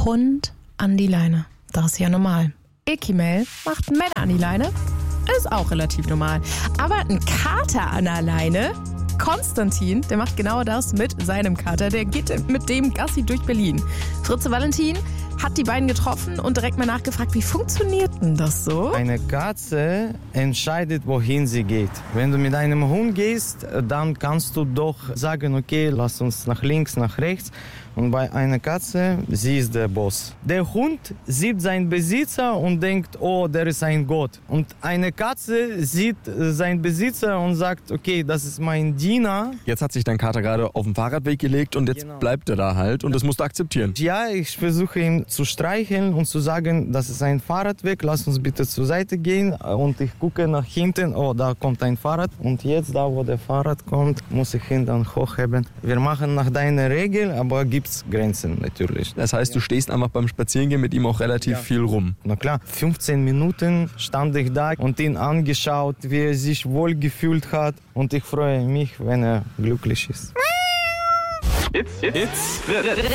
Hund an die Leine. Das ist ja normal. Ekimel macht Männer an die Leine. Ist auch relativ normal. Aber ein Kater an der Leine, Konstantin, der macht genau das mit seinem Kater. Der geht mit dem Gassi durch Berlin. Fritze Valentin hat die beiden getroffen und direkt mal nachgefragt, wie funktioniert denn das so? Eine Katze entscheidet, wohin sie geht. Wenn du mit einem Hund gehst, dann kannst du doch sagen, okay, lass uns nach links, nach rechts. Und bei einer Katze, sie ist der Boss. Der Hund sieht seinen Besitzer und denkt, oh, der ist ein Gott. Und eine Katze sieht seinen Besitzer und sagt, okay, das ist mein Diener. Jetzt hat sich dein Kater gerade auf den Fahrradweg gelegt und jetzt bleibt er da halt und das musst du akzeptieren. Ja, ich versuche ihn zu streicheln und zu sagen, das ist ein Fahrradweg, lass uns bitte zur Seite gehen. Und ich gucke nach hinten, oh, da kommt ein Fahrrad. Und jetzt, da wo der Fahrrad kommt, muss ich ihn dann hochheben. Wir machen nach deiner Regel, aber gibt's Grenzen natürlich. Das heißt, du stehst einfach beim Spazierengehen mit ihm auch relativ viel rum. Na klar, 15 Minuten stand ich da und ihn angeschaut, wie er sich wohl gefühlt hat. Und ich freue mich, wenn er glücklich ist. It's